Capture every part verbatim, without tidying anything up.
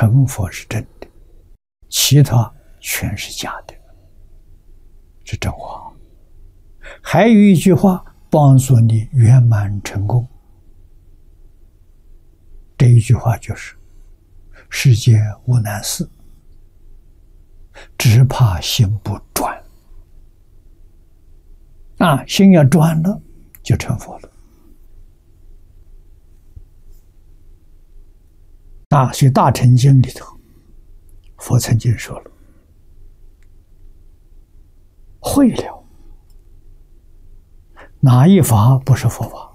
成佛是真的，其他全是假的，是真话。还有一句话帮助你圆满成功，这一句话就是世界无难事，只怕心不专。啊，心要专了就成佛了。啊，所以《大乘经》里头，佛曾经说了，会了，哪一法不是佛法？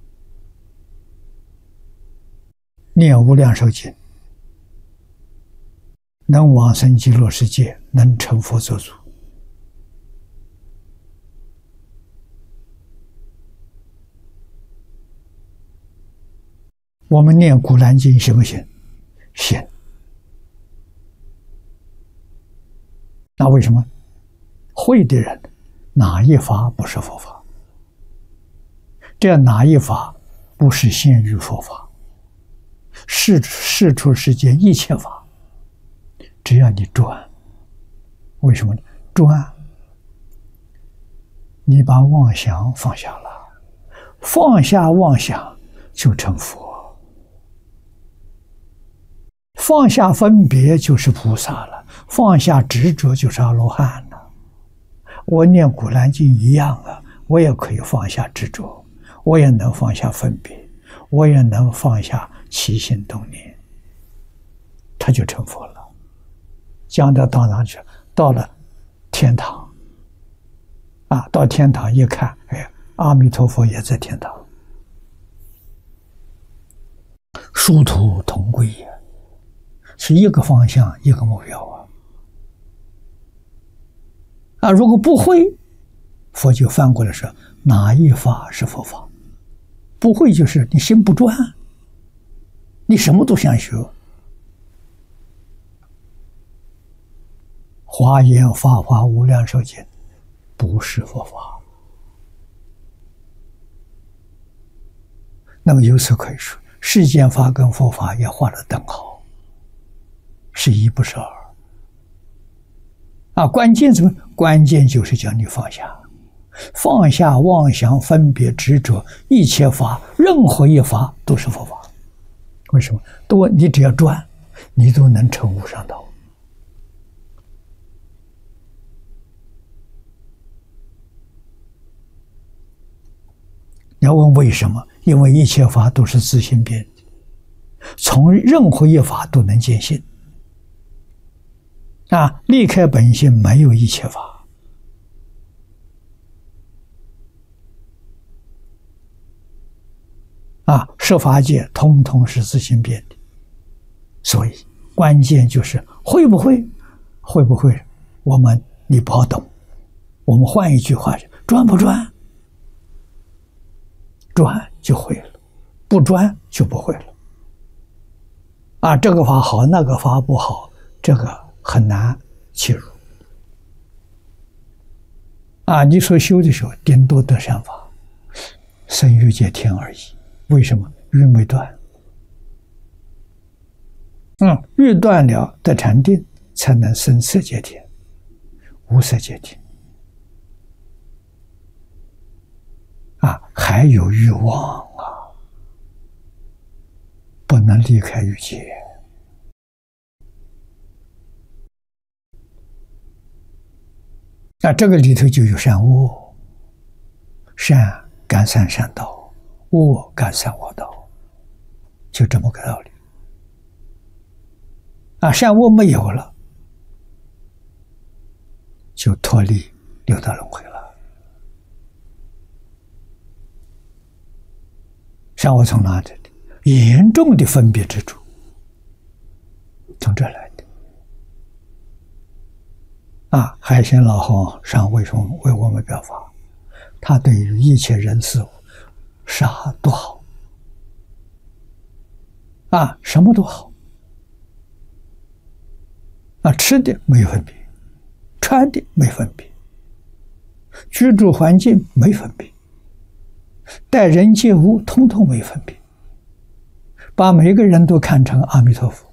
念无量寿经，能往生极乐世界，能成佛作主。我们念古兰经行不行？行。那为什么会的人哪一法不是佛法？这样哪一法不是现于佛法？是是出世间一切法，只要你专。为什么呢？专，你把妄想放下了，放下妄想就成佛。放下分别就是菩萨了，放下执着就是阿罗汉了。我念古兰经一样啊，我也可以放下执着，我也能放下分别，我也能放下起心动念，他就成佛了。将来到哪去？到了天堂啊！到天堂一看，哎，阿弥陀佛也在天堂，殊途同归也。是一个方向，一个目标啊！啊，如果不会，佛就翻过来说，哪一法是佛法？不会就是你心不专，你什么都想学。华严法华无量寿经不是佛法。那么由此可以说，世间法跟佛法也画了等号。是一不是二啊！关键什么？关键就是叫你放下，放下妄想、分别、执着，一切法，任何一法都是佛法。为什么？都你只要专，你都能成无上道。你要问为什么？因为一切法都是自性变的，从任何一法都能见性。啊，离开本性没有一切法。啊，十法界通通是自性变的，所以关键就是会不会，会不会，我们你不好懂。我们换一句话，专不专？专就会了，不专就不会了。啊，这个法好，那个法不好，这个很难切入。啊，你所修的时候，顶多得善法，生欲界天而已。为什么？欲没断。嗯，欲断了得禅定，才能生色界天、无色界天。啊，还有欲望啊，不能离开欲界。啊，这个里头就有善恶，善感善善道，恶感善恶道，就这么个道理。啊，善恶没有了，就脱离六道轮回了。善恶从哪里的？严重的分别之处，从这来的。啊，海鲜老和尚为什么为我们表法？他对于一切人事物，啥都好，啊，什么都好，啊，吃的没分别，穿的没分别，居住环境没分别，待人接物通通没分别，把每个人都看成阿弥陀佛。